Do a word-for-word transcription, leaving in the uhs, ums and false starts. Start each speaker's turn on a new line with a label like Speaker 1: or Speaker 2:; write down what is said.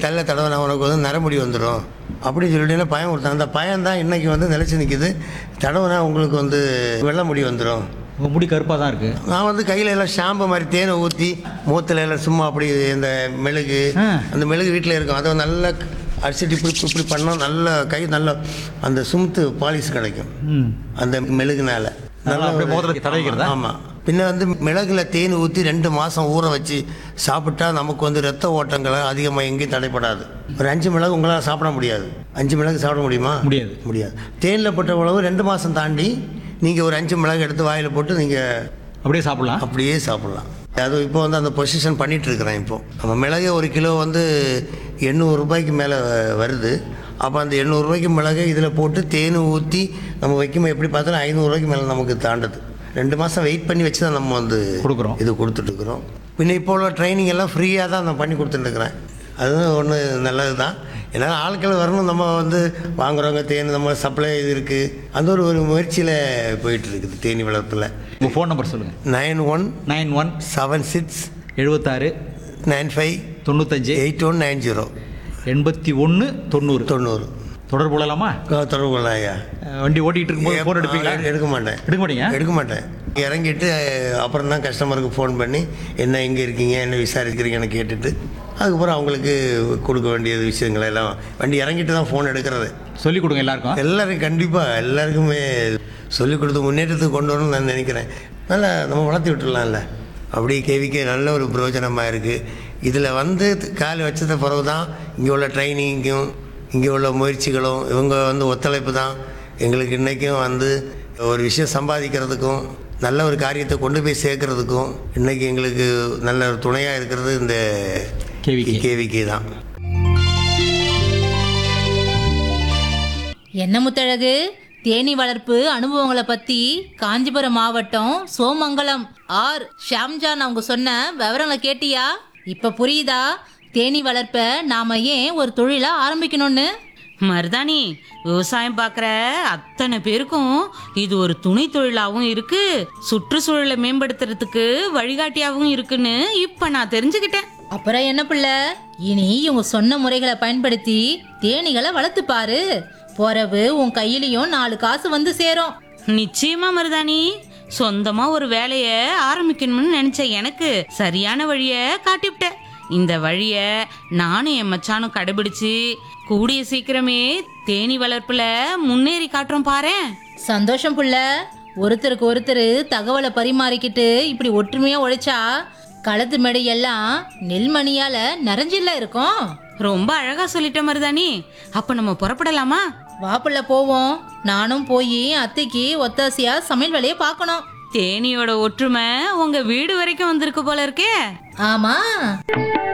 Speaker 1: தள்ள தடவை உனக்கு வந்து நரமுடி வந்துடும் அப்படின்னு சொல்லிட்டு பயம் கொடுத்தாங்க. அந்த பயம் தான் இன்றைக்கி வந்து நிலச்சி நிற்கிது. தடவைனா உங்களுக்கு வந்து வெள்ளை முடி வந்துடும்.
Speaker 2: உங்கள் முடி கருப்பாக தான் இருக்குது.
Speaker 1: நான் வந்து கையில் எல்லாம் ஷாம்பு மாதிரி தேனை ஊற்றி மூத்தில் எல்லாம் சும்மா அப்படி இந்த மெழுகு அந்த மெழுகு வீட்டில் இருக்கும். அதை நல்லா அடிச்சுட்டு இப்படி இப்படி பண்ணால் நல்ல கை நல்ல அந்த சுமுத்து பாலிஷ் கிடைக்கும் அந்த மெழுகுனால. நல்லா
Speaker 2: தடவிக்கிறதா?
Speaker 1: ஆமாம். பின்ன வந்து மிளகுல தேன் ஊற்றி ரெண்டு மாதம் ஊற வச்சு சாப்பிட்டா நமக்கு வந்து ரத்த ஓட்டங்களை அதிகமாக எங்கேயும் தடைப்படாது. ஒரு அஞ்சு மிளகு உங்களால் சாப்பிட முடியாது. அஞ்சு மிளகு சாப்பிட முடியுமா?
Speaker 2: முடியாது
Speaker 1: முடியாது. தேனில் போட்ட உணவு ரெண்டு மாதம் தாண்டி நீங்கள் ஒரு அஞ்சு மிளகு எடுத்து வாயில் போட்டு நீங்கள்
Speaker 2: அப்படியே சாப்பிட்லாம்.
Speaker 1: அப்படியே சாப்பிட்லாம். அது இப்போ வந்து அந்த பொசிஷன் பண்ணிகிட்டு இருக்கிறேன். இப்போது நம்ம மிளகு ஒரு கிலோ வந்து எண்ணூறு ரூபாய்க்கு மேலே வருது. அப்போ அந்த எண்ணூறுரூவாய்க்கு மிளகு இதில் போட்டு தேன் ஊற்றி நம்ம வைக்கும்போது எப்படி பார்த்தாலும் ஐநூறுரூவாய்க்கு மேலே நமக்கு தாண்டுது. ரெண்டு மாதம் வெயிட் பண்ணி வச்சு தான் நம்ம வந்து
Speaker 2: கொடுக்குறோம்
Speaker 1: இது கொடுத்துட்ருக்குறோம். பின்ன இப்போ உள்ள ட்ரைனிங் எல்லாம் ஃப்ரீயாக தான் நான் பண்ணி கொடுத்துட்டுருக்குறேன். அதுவும் ஒன்று நல்லது தான். ஏன்னா ஆட்கள் வரணும், நம்ம வந்து வாங்குறவங்க தேன் நம்ம சப்ளை இது இருக்குது. அந்த ஒரு ஒரு முயற்சியில் போயிட்டு இருக்குது தேனி வளர்ப்பில்.
Speaker 2: உங்கள் ஃபோன் நம்பர் சொல்லுங்கள்.
Speaker 1: Nine one
Speaker 2: nine one
Speaker 1: seven six
Speaker 2: எழுபத்தாறு
Speaker 1: நைன் ஃபைவ்
Speaker 2: தொண்ணூத்தஞ்சு
Speaker 1: எயிட் ஒன் நைன் ஜீரோ
Speaker 2: எண்பத்தி ஒன்று தொண்ணூறு
Speaker 1: தொண்ணூறு.
Speaker 2: தொடர்பு கொள்ளலாமா?
Speaker 1: தொடர்பு கொள்ளலாம் ஐயா.
Speaker 2: வண்டி ஓட்டிகிட்டு இருக்கும்போது ஃபோன் எடுப்பீங்களா?
Speaker 1: எடுக்க மாட்டேன்.
Speaker 2: எடுக்க மாட்டீங்க?
Speaker 1: எடுக்க மாட்டேன். இறங்கிட்டு அப்புறம் தான் கஸ்டமருக்கு ஃபோன் பண்ணி என்ன எங்கே இருக்கீங்க என்ன விசாரிக்கிறீங்கன்னு கேட்டுட்டு அதுக்கப்புறம் அவங்களுக்கு கொடுக்க வேண்டியது விஷயங்களை எல்லாம் வண்டி இறங்கிட்டு தான் ஃபோன் எடுக்கிறது.
Speaker 2: சொல்லிக் கொடுங்க எல்லாருக்கும்.
Speaker 1: எல்லாரும் கண்டிப்பாக எல்லாருக்குமே சொல்லிக் கொடுத்து முன்னேற்றத்துக்கு கொண்டு வரணும்னு நான் நினைக்கிறேன். நல்லா நம்ம வளர்த்து விட்டுடலாம்ல. அப்படி கேவிக்கே நல்ல ஒரு பிரயோஜனமாக இருக்குது. இதில் வந்து கால் வச்சத பிறகு தான் இங்கே உள்ள ட்ரைனிங்கும் இங்கே உள்ள முயற்சிகளும் இவங்க வந்து ஒத்துழைப்பு தான் எங்களுக்கு இன்றைக்கும் வந்து ஒரு விஷயம் சம்பாதிக்கிறதுக்கும் நல்ல ஒரு காரியத்தை கொண்டு போய் சேர்க்கறதுக்கும் இன்றைக்கி எங்களுக்கு நல்ல ஒரு துணையாக இருக்கிறது இந்த கேவிகே தான்.
Speaker 3: என்ன முத்தழகு, தேனீ வளர்ப்பு அனுபவங்களை பற்றி காஞ்சிபுரம் மாவட்டம் சோமங்கலம் ஆர் ஷாம்ஜான் அவங்க சொன்ன விவரங்களை கேட்டியா? இப்போ புரியுதா தேனீ வளர்ப்ப நாம ஏன் ஒரு தொழிலா ஆரம்பிக்கணும்னு?
Speaker 4: மருதாணி, விவசாயம் பார்க்குற அத்தனை பேருக்கும் இது ஒரு துணை தொழிலாகவும் இருக்கு, சுற்றுச்சூழலை மேம்படுத்துறதுக்கு வழிகாட்டியாகவும் இருக்குன்னு இப்ப நான் தெரிஞ்சுக்கிட்டேன்.
Speaker 3: அப்புறம் என்ன பிள்ளை, இனி இவங்க சொன்ன முறைகளை பயன்படுத்தி தேனீகளை வளர்த்து பாரு. போறவு உன் கையிலையும் நாலு காசு வந்து சேரும்.
Speaker 4: நிச்சயமா மருதாணி, சொந்தமா ஒரு வேலைய ஆரம்பிக்கணும்னு நினைச்ச எனக்கு சரியான வழிய காட்டிவிட்ட. இந்த வழிய நானும் என் மச்சானும் கடைபிடிச்சு கூடிய சீக்கிரமே தேனீ வளர்ப்புல முன்னேறி காட்டுறோம் பாரேன்.
Speaker 3: சந்தோஷம் புள்ள. ஒருத்தருக்கு ஒருத்தர் தகவலை பரிமாறிக்கிட்டு இப்படி ஒற்றுமையா உழைச்சா களத்து மேடை எல்லாம் நெல்மணியால நிறைஞ்சில்ல இருக்கும்.
Speaker 4: ரொம்ப அழகா சொல்லிட்ட மருதாணி. அப்ப நம்ம புறப்படலாமா?
Speaker 3: வாப்புள்ள போவோம். நானும் போய் அத்தைக்கு ஒத்தாசியா சமையல் வேலையை பார்க்கணும்.
Speaker 4: தேனியோட ஒற்றுமை உங்க வீடு வரைக்கும் வந்திருக்கு போல இருக்கே.
Speaker 3: ஆமா.